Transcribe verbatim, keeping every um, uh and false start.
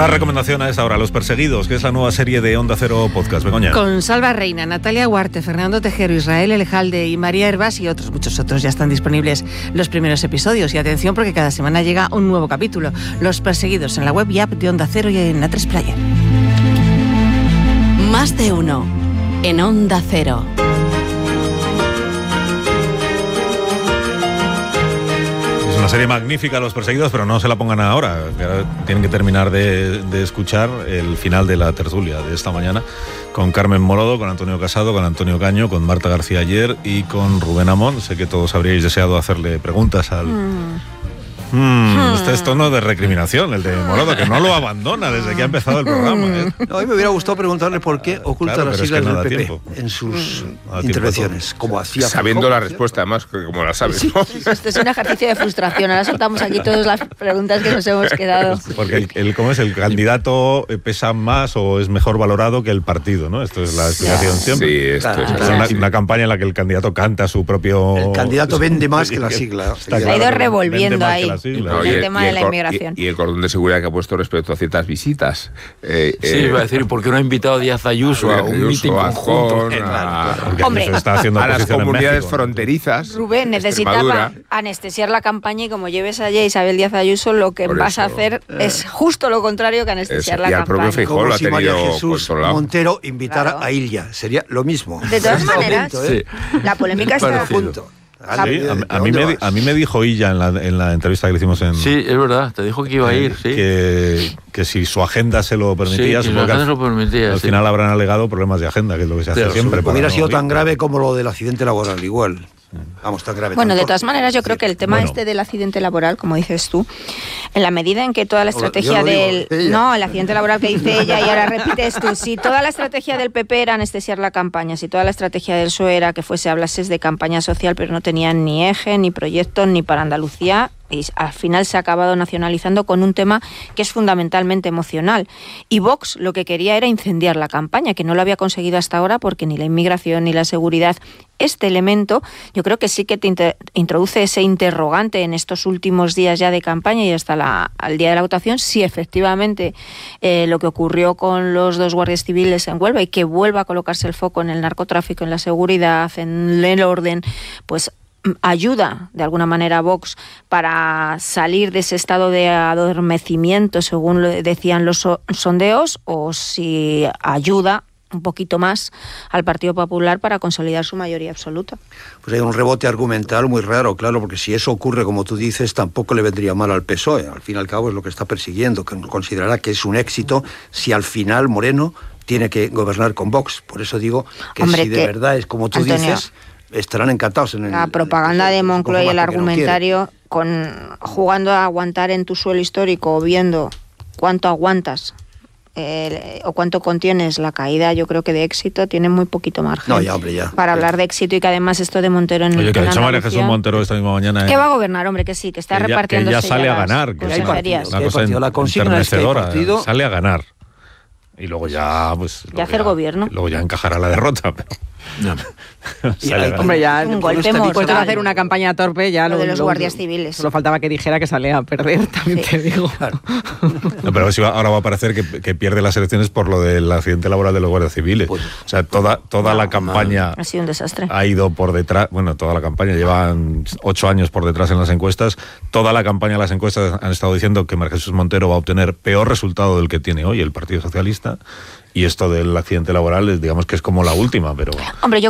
Una recomendación a esta hora, Los Perseguidos, que es la nueva serie de Onda Cero Podcast. Begoña. Con Salva Reina, Natalia Huarte, Fernando Tejero, Israel Elejalde y María Hervás y otros muchos otros. Ya están disponibles los primeros episodios. Y atención, porque cada semana llega un nuevo capítulo. Los Perseguidos, en la web y app de Onda Cero y en A tres Player. Más de uno en Onda Cero. Una serie magnífica, Los Perseguidos, pero no se la pongan ahora. Tienen que terminar de, de escuchar el final de la tertulia de esta mañana con Carmen Morodo, con Antonio Casado, con Antonio Caño, con Marta García Ayer y con Rubén Amón. Sé que todos habríais deseado hacerle preguntas al... Mm. Hmm, este es tono de recriminación, el de Morodo, que no lo abandona desde que ha empezado el programa, ¿eh? No, a mí me hubiera gustado preguntarle por qué oculta claro, las siglas es que no del P P tiempo. en sus no intervenciones, como hacía sabiendo Foucault, la respuesta, además, que como la sabes, ¿no? Esto es un ejercicio de frustración. Ahora soltamos aquí todas las preguntas que nos hemos quedado. Porque el, el, ¿cómo es? El candidato pesa más o es mejor valorado que el partido, ¿no? Esto es la explicación siempre. Sí, esto claro, es, es una, una campaña en la que el candidato canta su propio... El candidato vende más que la sigla. Se ha ido revolviendo ahí No, el tema y de el la cor- inmigración. Y, y el cordón de seguridad que ha puesto respecto a ciertas visitas. Eh, Sí, eh, iba a decir, ¿por qué no ha invitado a Díaz Ayuso a un Ayuso, mitin a conjunto? Azcón, a, Porque Hombre, se está haciendo a las oposición en comunidades México, ¿no? fronterizas. Rubén, necesitaba Extremadura. anestesiar la campaña y como lleves allí a Isabel Díaz Ayuso, lo que Por vas a eso. hacer es justo lo contrario que anestesiar Eso, la y al propio campaña. Feijóo Como lo ha si María tenido Jesús controlado. Montero invitara Claro. a Illa. Sería lo mismo. De todas En este maneras, momento, ¿eh? la polémica está a Parecido. punto. Sí, a, a mí me, di- a mí me dijo Illa en la, en la entrevista que le hicimos en... Sí, es verdad, te dijo que iba a ir, sí. Que, que si su agenda se lo Sí, permitía, que supongo la que agenda al, se lo permitía, al sí. final habrán alegado problemas de agenda, que es lo que se hace Claro, siempre. para Hubiera no sido ir. tan grave como lo del accidente laboral, igual. Vamos, tan grave. Bueno, tan de todas corto. maneras, yo creo que el tema Bueno. este del accidente laboral, como dices tú, en la medida en que toda la Yo lo estrategia digo, del... ella. No, el accidente laboral que dice ella y ahora repites tú, si toda la estrategia del P P era anestesiar la campaña, si toda la estrategia del P S O E era que fuese hablases de campaña social, pero no tenían ni eje, ni proyecto, ni para Andalucía, y al final se ha acabado nacionalizando con un tema que es fundamentalmente emocional. Y Vox lo que quería era incendiar la campaña, que no lo había conseguido hasta ahora porque ni la inmigración ni la seguridad. Este elemento yo creo que sí que te inter- introduce ese interrogante en estos últimos días ya de campaña y hasta la, al día de la votación, si efectivamente eh, lo que ocurrió con los dos guardias civiles en Huelva y que vuelva a colocarse el foco en el narcotráfico, en la seguridad, en el orden, pues ayuda de alguna manera a Vox para salir de ese estado de adormecimiento, según lo decían los so- sondeos, o si ayuda un poquito más al Partido Popular para consolidar su mayoría absoluta. Pues hay un rebote argumental muy raro, claro, porque si eso ocurre, como tú dices, tampoco le vendría mal al P S O E. Al fin y al cabo es lo que está persiguiendo, que considerará que es un éxito si al final Moreno tiene que gobernar con Vox. Por eso digo que Hombre, si de que, verdad es como tú Antonio, dices, estarán encantados en el... La propaganda de Moncloa y el porque no quiere. argumentario, con jugando a aguantar en tu suelo histórico o viendo cuánto aguantas eh, o cuánto contienes la caída, yo creo que de éxito tiene muy poquito margen. No, ya, hombre, ya. Para hablar de éxito y que además esto de Montero en, Oye, que en ha dicho María Andalucía, Jesús Montero esta misma mañana... que eh, va a gobernar, hombre, que sí, que está que ya- repartiendo que ya sale a ganar, que hay consejerías. partido. una hay cosa partido. La consigna es que hay enternecedora, partido. sale a ganar. Y luego ya, pues... luego hacer gobierno. Luego ya encajará la derrota, pero... No. Sale a ganar. Hombre, ya Un no golpe está dispuesto a mortal. hacer una campaña torpe, ya Lo lo, de los lo- guardias civiles. Solo faltaba que dijera que sale a perder, también Sí. te digo. No, pero si va- ahora va a parecer que, que pierde las elecciones por lo del accidente laboral de los guardias civiles. Pues, o sea, toda, toda la campaña Ha sido un desastre. ha ido por detrás, bueno, toda la campaña, llevan ocho años por detrás en las encuestas, toda la campaña de las encuestas han estado diciendo que María Jesús Montero va a obtener peor resultado del que tiene hoy el Partido Socialista, y esto del accidente laboral, es, digamos que es como la última, pero... Hombre, yo